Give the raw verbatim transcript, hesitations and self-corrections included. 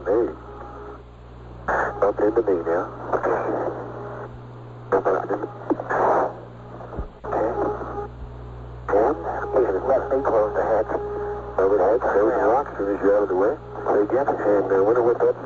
me. Up into me now. Okay. Up into me. Okay. Ten. And let me close the hatch. Over the hatch. Close the lock as soon as you're out of the way. Say again. And uh, winter width up.